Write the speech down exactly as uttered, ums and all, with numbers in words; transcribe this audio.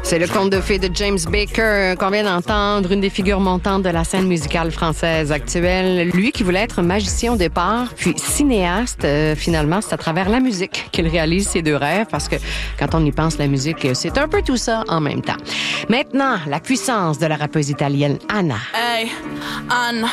C'est le conte de fées de James Baker qu'on vient d'entendre, une des figures montantes de la scène musicale française actuelle. Lui qui voulait être magicien au départ, puis cinéaste, euh, finalement, c'est à travers la musique qu'il réalise ses deux rêves, parce que quand on y pense, la musique, c'est un peu tout ça en même temps. Maintenant, la puissance de la rappeuse italienne Anna. Hey, Anna.